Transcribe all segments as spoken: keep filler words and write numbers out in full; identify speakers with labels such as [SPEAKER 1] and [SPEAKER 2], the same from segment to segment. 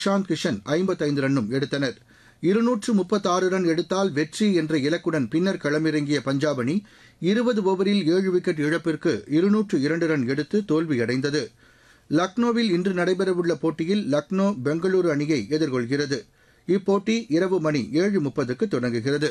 [SPEAKER 1] இஷாந்த் கிஷன் ஐம்பத்தைந்து ரன்னும் எடுத்தனர். இருநூற்று முப்பத்தாறு ரன் எடுத்தால் வெற்றி என்ற இலக்குடன் பின்னர் களமிறங்கிய பஞ்சாப் அணி இருபது ஓவரில் ஏழு விக்கெட் இழப்பிற்கு இருநூற்று இரண்டு ரன் எடுத்து தோல்வியடைந்தது. லக்னோவில் இன்று நடைபெறவுள்ள போட்டியில் லக்னோ பெங்களூரு அணியை எதிர்கொள்கிறது. இப்போட்டி இரவு மணி ஏழு முப்பதுக்கு தொடங்குகிறது.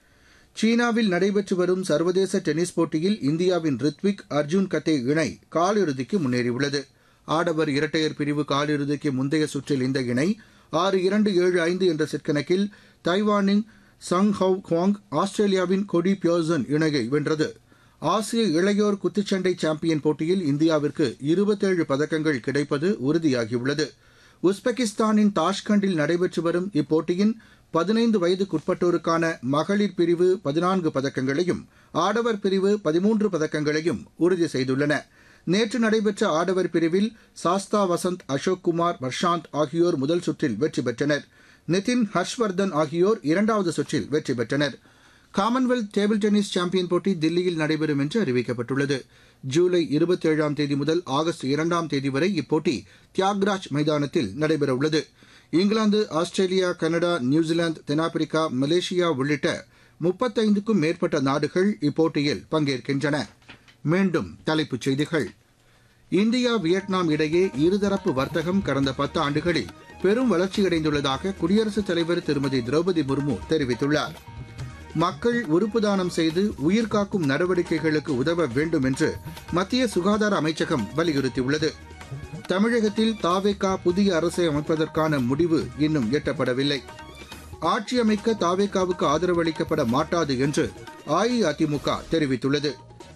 [SPEAKER 1] சீனாவில் நடைபெற்று வரும் சர்வதேச டென்னிஸ் போட்டியில் இந்தியாவின் ரித்விக் அர்ஜுன் கத்தே இணை காலிறுதிக்கு முன்னேறியுள்ளது. ஆடவர் இரட்டையர் பிரிவு காலிறுதிக்கு முந்தைய சுற்றில் இந்த இணை ஆறு இரண்டு ஏழு ஐந்து என்ற செட் கணக்கில் தைவானின் சங் ஹவ் குவாங் ஆஸ்திரேலியாவின் கொடி பியர்சன் இணையை வென்றது. ஆசிய இளையோர் குத்துச்சண்டை சாம்பியன் போட்டியில் இந்தியாவிற்கு இருபத்தேழு பதக்கங்கள் கிடைப்பது உறுதியாகியுள்ளது. உஸ்பெகிஸ்தானின் தாஷ்கண்டில் நடைபெற்று வரும் இப்போட்டியின் பதினைந்து வயதுக்குட்பட்டோருக்கான மகளிர் பிரிவு பதினான்கு பதக்கங்களையும் ஆடவர் பிரிவு பதிமூன்று பதக்கங்களையும் உறுதி செய்துள்ளன. நேற்று நடைபெற்ற ஆடவர் பிரிவில் சாஸ்தா வசந்த், அசோக் குமார், வர்ஷாந்த் ஆகியோர் முதல் சுற்றில் வெற்றி பெற்றனர். நிதின், ஹர்ஷ்வர்தன் ஆகியோர் இரண்டாவது சுற்றில் வெற்றி பெற்றனர். காமன்வெல்த் டேபிள் டென்னிஸ் சாம்பியன் போட்டி தில்லியில் நடைபெறும் என்று அறிவிக்கப்பட்டுள்ளது. ஜூலை இருபத்தேழாம் தேதி முதல் ஆகஸ்ட் இரண்டாம் தேதி வரை இப்போட்டி தியாக்ராஜ் மைதானத்தில் நடைபெறவுள்ளது. இங்கிலாந்து, ஆஸ்திரேலியா, கனடா, நியூசிலாந்து, தென்னாப்பிரிக்கா, மலேசியா உள்ளிட்ட முப்பத்தைந்துக்கும் மேற்பட்ட நாடுகள் இப்போட்டியில் பங்கேற்கின்றன. மீண்டும் தலைப்புச் செய்திகள். இந்தியா வியட்நாம் இடையே இருதரப்பு வர்த்தகம் கடந்த பத்து ஆண்டுகளில் பெரும் வளர்ச்சியடைந்துள்ளதாக குடியரசுத் தலைவர் திருமதி திரௌபதி முர்மு தெரிவித்துள்ளார். மக்கள் உறுப்பு தானம் செய்து உயிர்காக்கும் நடவடிக்கைகளுக்கு உதவ வேண்டும் என்று மத்திய சுகாதார அமைச்சகம் வலியுறுத்தியுள்ளது. தமிழகத்தில் தாவேகா புதிய அரசை அமைப்பதற்கான முடிவு இன்னும் எட்டப்படவில்லை. ஆட்சி அமைக்க தாவேகாவுக்கு ஆதரவு அளிக்கப்பட மாட்டாது என்று அஇஅதிமுக தெரிவித்துள்ளது.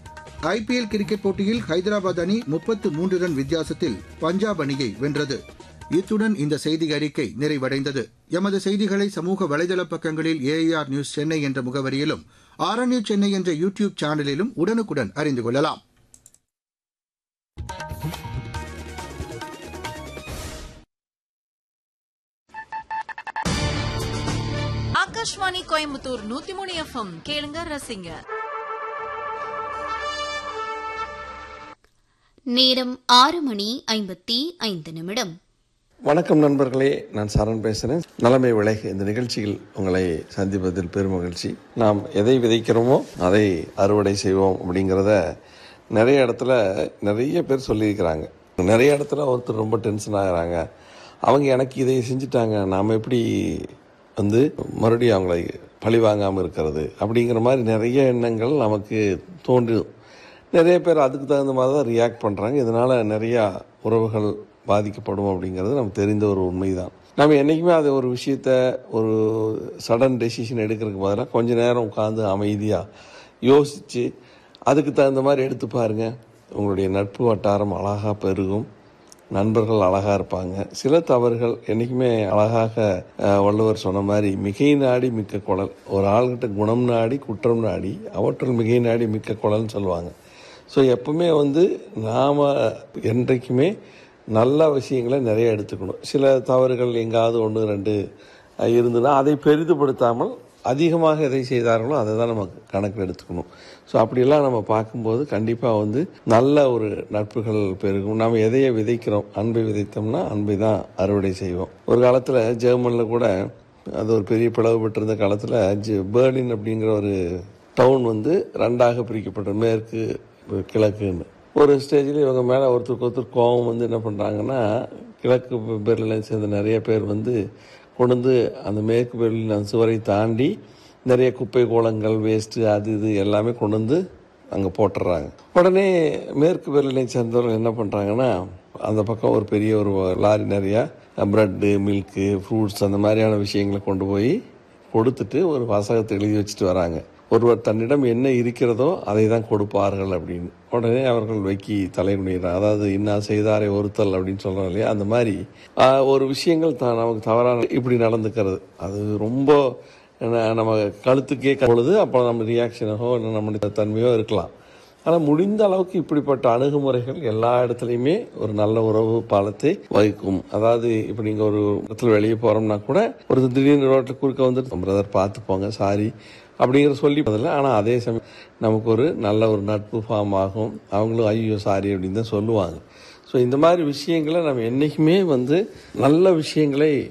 [SPEAKER 1] ஐபிஎல் கிரிக்கெட் போட்டியில் ஹைதராபாத் அணி முப்பத்து மூன்று ரன் வித்தியாசத்தில் பஞ்சாப் அணியை வென்றது. இத்துடன் இந்த செய்தி அறிக்கை நிறைவடைந்தது. எமது செய்திகளை சமூக வலைதள பக்கங்களில் ஏஐஆர் நியூஸ் சென்னை என்ற முகவரியிலும் ஆர்என்யூ சென்னை என்ற யூ டியூப் சேனலிலும் உடனுக்குடன் அறிந்து கொள்ளலாம்.
[SPEAKER 2] ஆகாஷ்வாணி கோயம்புத்தூர் நூத்தி மூணு எஃப்எம் கேளுங்க, ரசிங்க.
[SPEAKER 3] நேரம் ஆறு மணி ஐம்பத்தி ஐந்து நிமிடம்.
[SPEAKER 4] வணக்கம் நண்பர்களே, நான் சரண் பேசுகிறேன். நலமை விளைக இந்த நிகழ்ச்சியில் உங்களை சந்திப்பதில் பெருமகிழ்ச்சி. நாம் எதை விதைக்கிறோமோ அதை அறுவடை செய்வோம் அப்படிங்கிறத நிறைய இடத்துல நிறைய பேர் சொல்லியிருக்கிறாங்க. நிறைய இடத்துல ஒருத்தர் ரொம்ப டென்ஷன் ஆகிறாங்க. அவங்க எனக்கு இதை செஞ்சுட்டாங்க, நாம் எப்படி வந்து மறுபடியும் அவங்களை பழி வாங்காமல் இருக்கிறது அப்படிங்கிற மாதிரி நிறைய எண்ணங்கள் நமக்கு தோன்றும். நிறைய பேர் அதுக்கு தகுந்த மாதிரி தான் ரியாக்ட் பண்ணுறாங்க. இதனால் நிறையா உறவுகள் பாதிக்கப்படும் அப்படிங்கிறது நமக்கு தெரிந்த ஒரு உண்மை தான். நம்ம என்றைக்குமே அது ஒரு விஷயத்த ஒரு சடன் டெசிஷன் எடுக்கிறதுக்கு பதிலாக கொஞ்சம் நேரம் உட்காந்து அமைதியாக யோசித்து அதுக்கு தகுந்த மாதிரி எடுத்து பாருங்கள். உங்களுடைய நட்பு வட்டாரம் அழகாக பெருகும், நண்பர்கள் அழகாக இருப்பாங்க. சில தவறுகள் என்றைக்குமே அழகாக வள்ளுவர் சொன்ன மாதிரி மிகை நாடி மிக்க குழல், ஒரு ஆள்கிட்ட குணம் நாடி குற்றம் நாடி அவற்றுள் மிகை நாடி மிக்க குழல்னு சொல்லுவாங்க. ஸோ எப்பவுமே வந்து நாம் என்றைக்குமே நல்ல விஷயங்களை நிறைய எடுத்துக்கணும். சில தவறுகள் எங்காவது ஒன்று ரெண்டு இருந்துன்னா அதை பெரிதுபடுத்தாமல் அதிகமாக எதை செய்தார்களோ அதை தான் நம்ம கணக்கில் எடுத்துக்கணும். ஸோ அப்படியெல்லாம் நம்ம பார்க்கும்போது கண்டிப்பாக வந்து நல்ல ஒரு நட்புகள் பெருகும். நம்ம எதையை விதைக்கிறோம், அன்பை விதைத்தோம்னா அன்பை தான் அறுவடை செய்வோம். ஒரு காலத்தில் ஜெர்மனில் கூட அது ஒரு பெரிய பிளவுபட்டிருந்த காலத்தில் ஜெ பெர்லின் அப்படிங்கிற ஒரு டவுன் வந்து ரெண்டாக பிரிக்கப்பட்ட மேற்கு கிழக்குன்னு. ஒரு ஸ்டேஜில் இவங்க மேலே ஒருத்தருக்கு ஒருத்தர் கோபம் வந்து என்ன பண்ணுறாங்கன்னா, கிழக்கு பெர்லினை சேர்ந்த நிறைய பேர் வந்து கொண்டு வந்து அந்த மேற்கு பெர்லின் அந்த சுவரை தாண்டி நிறைய குப்பை கோலங்கள் வேஸ்ட்டு அது இது எல்லாமே கொண்டு வந்து அங்கே போட்டுடுறாங்க. உடனே மேற்கு பெர்லினை சேர்ந்தவர்கள் என்ன பண்ணுறாங்கன்னா, அந்த பக்கம் ஒரு பெரிய ஒரு லாரி நிறையா ப்ரெட்டு, மில்க்கு, ஃப்ரூட்ஸ் அந்த மாதிரியான விஷயங்களை கொண்டு போய் கொடுத்துட்டு ஒரு வாசகத்தை எழுதி வச்சுட்டு வராங்க. ஒருவர் தன்னிடம் என்ன இருக்கிறதோ அதை தான் கொடுப்பார்கள் அப்படின்னு. உடனே அவர்கள் வைக்கி தலைமுடிகிறார். அதாவது இன்னா செய்தாரை ஒருத்தல் அப்படின்னு சொல்கிறோம் இல்லையா, அந்த மாதிரி ஒரு விஷயங்கள் தான் நமக்கு தவறான இப்படி நடந்துக்கிறது. அது ரொம்ப நம்ம கழுத்துக்கே பொழுது அப்போ நம்ம ரியாக்ஷனோ இல்லை நம்முடைய தன்மையோ இருக்கலாம். ஆனால் முடிந்த அளவுக்கு இப்படிப்பட்ட அணுகுமுறைகள் எல்லா இடத்துலையுமே ஒரு நல்ல உறவு பாலத்தை வகிக்கும். அதாவது இப்போ நீங்கள் ஒரு இடத்துல வெளியே போகிறோம்னா கூட ஒரு திடீர்னு ரோட்டில் குறுக்க வந்துட்டு பிரதர் பார்த்து போங்க, சாரி அப்படிங்கிற சொல்லி பதில்லை. ஆனால் அதே சமயம் நமக்கு ஒரு நல்ல ஒரு நட்பு ஃபார்ம் ஆகும். அவங்களும் ஐயோ சாரி அப்படின்னு தான் சொல்லுவாங்க. ஸோ இந்த மாதிரி விஷயங்களை நம்ம என்றைக்குமே வந்து நல்ல விஷயங்களை